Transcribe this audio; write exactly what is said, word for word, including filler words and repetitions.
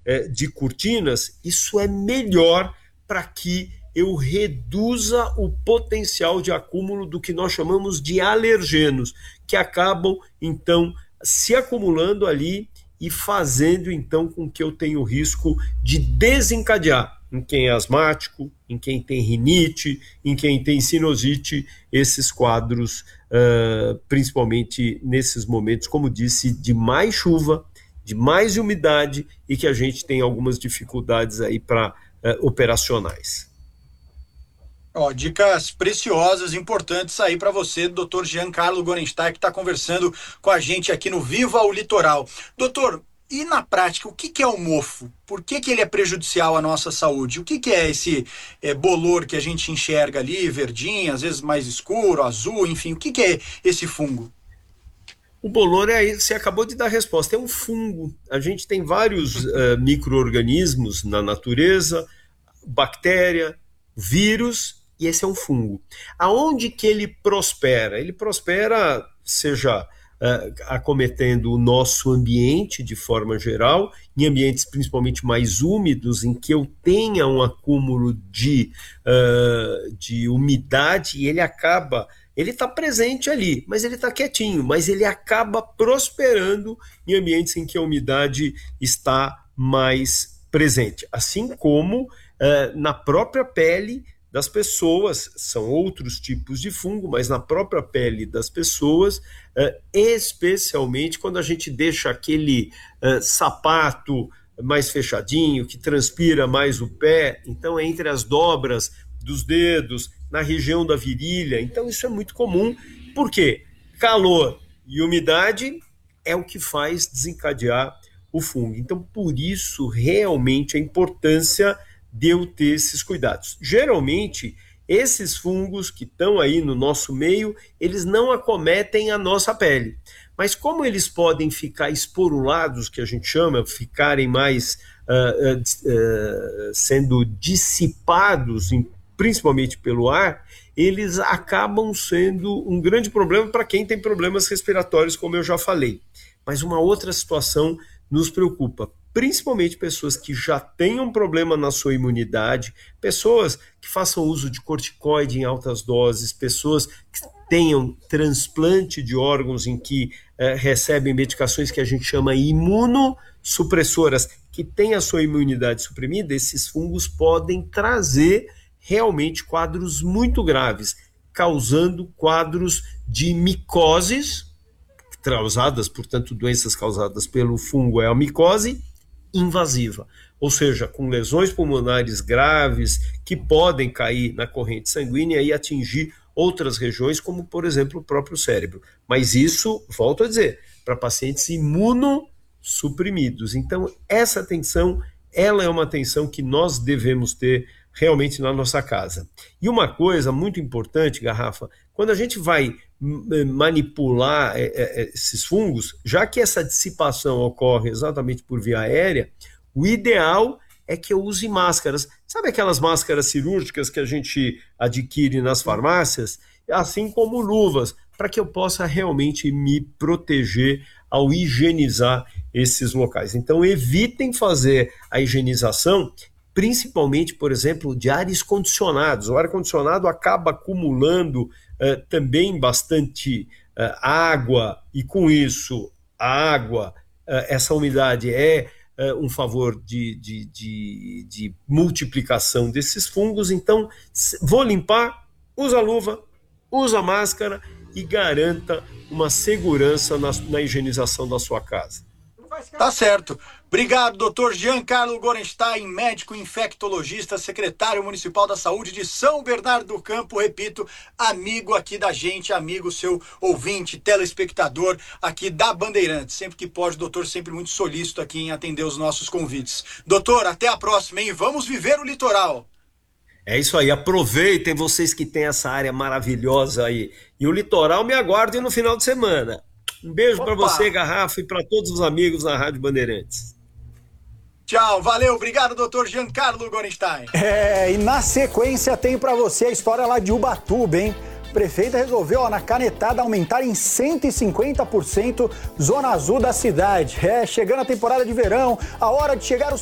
eh, de cortinas, isso é melhor para que eu reduza o potencial de acúmulo do que nós chamamos de alergenos, que acabam, então, se acumulando ali e fazendo, então, com que eu tenha o risco de desencadear em quem é asmático, em quem tem rinite, em quem tem sinusite, esses quadros, uh, principalmente nesses momentos, como disse, de mais chuva, de mais umidade e que a gente tem algumas dificuldades aí para uh, operacionais. Ó, dicas preciosas, importantes aí para você, doutor Giancarlo Gorenstein, que está conversando com a gente aqui no Viva o Litoral. Doutor, e na prática, o que, que é o mofo? Por que, que ele é prejudicial à nossa saúde? O que, que é esse é, bolor que a gente enxerga ali, verdinho, às vezes mais escuro, azul, enfim, o que, que é esse fungo? O bolor é aí, você acabou de dar a resposta, é um fungo. A gente tem vários uh, micro-organismos na natureza, bactéria, vírus, e esse é um fungo. Aonde que ele prospera? Ele prospera, seja uh, acometendo o nosso ambiente de forma geral, em ambientes principalmente mais úmidos, em que eu tenha um acúmulo de, uh, de umidade, e ele acaba, ele está presente ali, mas ele está quietinho, mas ele acaba prosperando em ambientes em que a umidade está mais presente. Assim como uh, na própria pele das pessoas, são outros tipos de fungo, mas na própria pele das pessoas, uh, especialmente quando a gente deixa aquele uh, sapato mais fechadinho, que transpira mais o pé, então é entre as dobras dos dedos, na região da virilha, então isso é muito comum. Por quê? Calor e umidade é o que faz desencadear o fungo. Então, por isso, realmente, a importância de eu ter esses cuidados. Geralmente, esses fungos que estão aí no nosso meio, eles não acometem a nossa pele. Mas como eles podem ficar esporulados, que a gente chama, ficarem mais uh, uh, uh, sendo dissipados, em, principalmente pelo ar, eles acabam sendo um grande problema para quem tem problemas respiratórios, como eu já falei. Mas uma outra situação nos preocupa, principalmente pessoas que já tenham problema na sua imunidade, pessoas que façam uso de corticoide em altas doses, pessoas que tenham transplante de órgãos em que eh, recebem medicações que a gente chama imunossupressoras, que têm a sua imunidade suprimida. Esses fungos podem trazer realmente quadros muito graves, causando quadros de micoses, causadas, portanto, doenças causadas pelo fungo é a micose invasiva, ou seja, com lesões pulmonares graves que podem cair na corrente sanguínea e atingir outras regiões, como, por exemplo, o próprio cérebro. Mas isso, volto a dizer, para pacientes imunossuprimidos. Então, essa atenção, ela é uma atenção que nós devemos ter realmente na nossa casa. E uma coisa muito importante, Garrafa, quando a gente vai manipular esses fungos, já que essa dissipação ocorre exatamente por via aérea, o ideal é que eu use máscaras. Sabe aquelas máscaras cirúrgicas que a gente adquire nas farmácias? Assim como luvas, para que eu possa realmente me proteger ao higienizar esses locais. Então, evitem fazer a higienização, principalmente, por exemplo, de ares condicionados. O ar condicionado acaba acumulando uh, também bastante uh, água, e com isso, a água, uh, essa umidade é uh, um favor de, de, de, de multiplicação desses fungos. Então, vou limpar, usa luva, usa máscara e garanta uma segurança na, na higienização da sua casa. Tá certo. Obrigado, doutor Giancarlo Gorenstein, médico infectologista, secretário municipal da saúde de São Bernardo do Campo, repito, amigo aqui da gente, amigo seu ouvinte, telespectador aqui da Bandeirantes. Sempre que pode, doutor, sempre muito solícito aqui em atender os nossos convites. Doutor, até a próxima, hein? Vamos viver o litoral. É isso aí, aproveitem vocês que têm essa área maravilhosa aí. E o litoral me aguardem no final de semana. Um beijo para você, Garrafa, e para todos os amigos na Rádio Bandeirantes. Tchau, valeu, obrigado, doutor Giancarlo Gorenstein. É, e na sequência tem para você a história lá de Ubatuba, hein? O prefeito resolveu, ó, na canetada, aumentar em cento e cinquenta por cento Zona Azul da cidade. É, chegando a temporada de verão, a hora de chegar os